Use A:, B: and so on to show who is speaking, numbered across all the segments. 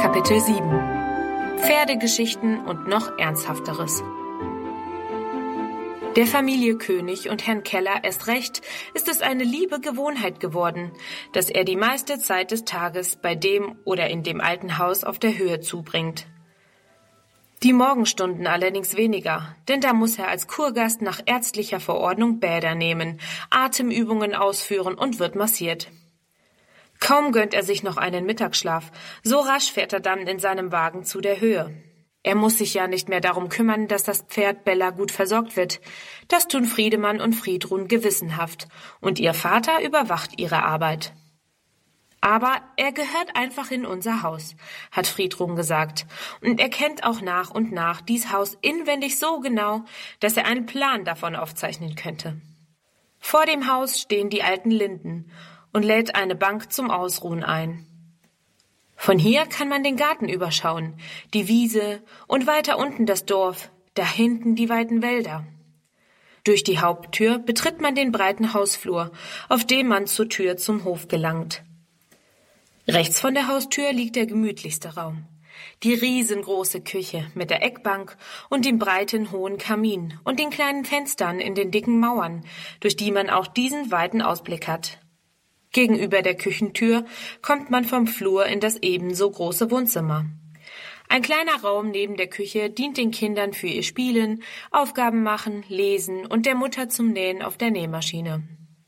A: Kapitel 7 Pferdegeschichten und noch Ernsthafteres. Der Familie König und Herrn Keller erst recht ist es eine liebe Gewohnheit geworden, dass er die meiste Zeit des Tages bei dem oder in dem alten Haus auf der Höhe zubringt. Die Morgenstunden allerdings weniger, denn da muss er als Kurgast nach ärztlicher Verordnung Bäder nehmen, Atemübungen ausführen und wird massiert. Kaum gönnt er sich noch einen Mittagsschlaf, so rasch fährt er dann in seinem Wagen zu der Höhe. Er muss sich ja nicht mehr darum kümmern, dass das Pferd Bella gut versorgt wird. Das tun Friedemann und Friedrun gewissenhaft, und ihr Vater überwacht ihre Arbeit. Aber er gehört einfach in unser Haus, hat Friedrun gesagt, und er kennt auch nach und nach dies Haus inwendig so genau, dass er einen Plan davon aufzeichnen könnte. Vor dem Haus stehen die alten Linden und lädt eine Bank zum Ausruhen ein. Von hier kann man den Garten überschauen, die Wiese und weiter unten das Dorf, da hinten die weiten Wälder. Durch die Haupttür betritt man den breiten Hausflur, auf dem man zur Tür zum Hof gelangt. Rechts von der Haustür liegt der gemütlichste Raum. Die riesengroße Küche mit der Eckbank und dem breiten, hohen Kamin und den kleinen Fenstern in den dicken Mauern, durch die man auch diesen weiten Ausblick hat. Gegenüber der Küchentür kommt man vom Flur in das ebenso große Wohnzimmer. Ein kleiner Raum neben der Küche dient den Kindern für ihr Spielen, Aufgaben machen, Lesen und der Mutter zum Nähen auf der Nähmaschine.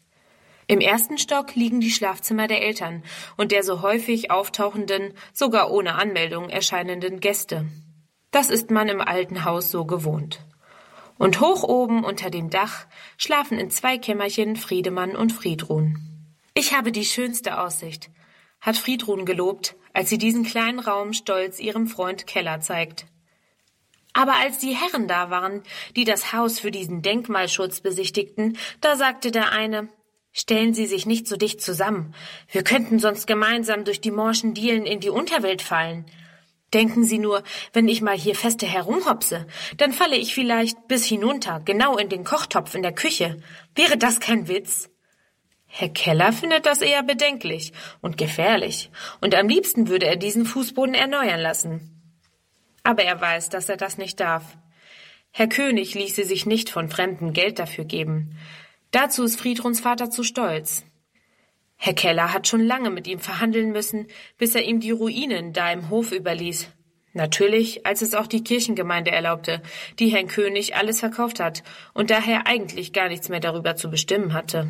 A: Im ersten Stock liegen die Schlafzimmer der Eltern und der so häufig auftauchenden, sogar ohne Anmeldung erscheinenden Gäste. Das ist man im alten Haus so gewohnt. Und hoch oben unter dem Dach schlafen in 2 Kämmerchen Friedemann und Friedrun. »Ich habe die schönste Aussicht«, hat Friedrun gelobt, als sie diesen kleinen Raum stolz ihrem Freund Keller zeigt. Aber als die Herren da waren, die das Haus für diesen Denkmalschutz besichtigten, da sagte der eine: »Stellen Sie sich nicht so dicht zusammen. Wir könnten sonst gemeinsam durch die morschen Dielen in die Unterwelt fallen. Denken Sie nur, wenn ich mal hier feste herumhopse, dann falle ich vielleicht bis hinunter, genau in den Kochtopf in der Küche. Wäre das kein Witz?« Herr Keller findet das eher bedenklich und gefährlich, und am liebsten würde er diesen Fußboden erneuern lassen. Aber er weiß, dass er das nicht darf. Herr König ließe sich nicht von Fremden Geld dafür geben. Dazu ist Friedruns Vater zu stolz. Herr Keller hat schon lange mit ihm verhandeln müssen, bis er ihm die Ruinen da im Hof überließ. Natürlich, als es auch die Kirchengemeinde erlaubte, die Herrn König alles verkauft hat und daher eigentlich gar nichts mehr darüber zu bestimmen hatte.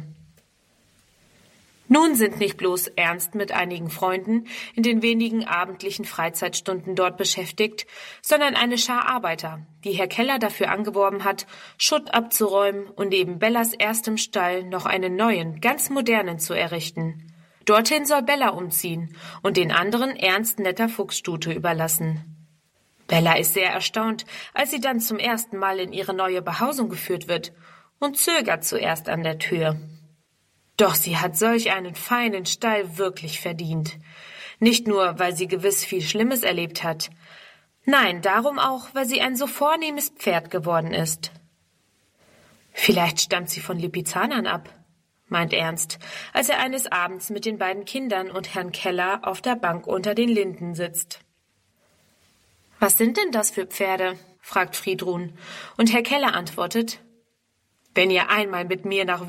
A: Nun sind nicht bloß Ernst mit einigen Freunden in den wenigen abendlichen Freizeitstunden dort beschäftigt, sondern eine Schar Arbeiter, die Herr Keller dafür angeworben hat, Schutt abzuräumen und neben Bellas erstem Stall noch einen neuen, ganz modernen zu errichten. Dorthin soll Bella umziehen und den anderen Ernst netter Fuchsstute überlassen. Bella ist sehr erstaunt, als sie dann zum ersten Mal in ihre neue Behausung geführt wird und zögert zuerst an der Tür. Doch sie hat solch einen feinen Stall wirklich verdient. Nicht nur, weil sie gewiss viel Schlimmes erlebt hat. Nein, darum auch, weil sie ein so vornehmes Pferd geworden ist. Vielleicht stammt sie von Lipizanern ab, meint Ernst, als er eines Abends mit den beiden Kindern und Herrn Keller auf der Bank unter den Linden sitzt. »Was sind denn das für Pferde?« fragt Friedrun, und Herr Keller antwortet: »Wenn ihr einmal mit mir nach